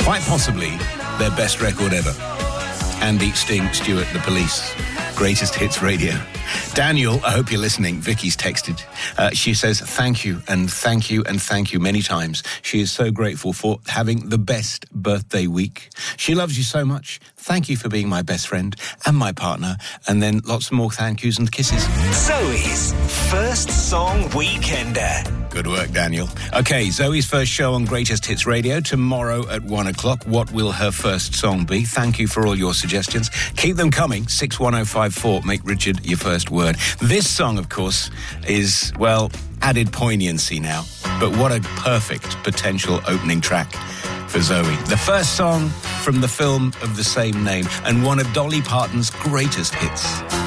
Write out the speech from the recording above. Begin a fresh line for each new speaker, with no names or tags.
Quite possibly their best record ever. Andy, Sting, Stewart, The Police. Greatest Hits Radio. Daniel, I hope you're listening. Vicky's texted. She says thank you and thank you and thank you many times. She is so grateful for having the best birthday week. She loves you so much. Thank you for being my best friend and my partner. And then lots more thank yous and kisses.
Zoe's First Song Weekender.
Good work, Daniel. Okay, Zoe's first show on Greatest Hits Radio tomorrow at 1 o'clock. What will her first song be? Thank you for all your suggestions. Keep them coming. 61054. Make Richard your first word. This song, of course, is, well, added poignancy now. But what a perfect potential opening track for Zoe. The first song from the film of the same name and one of Dolly Parton's greatest hits.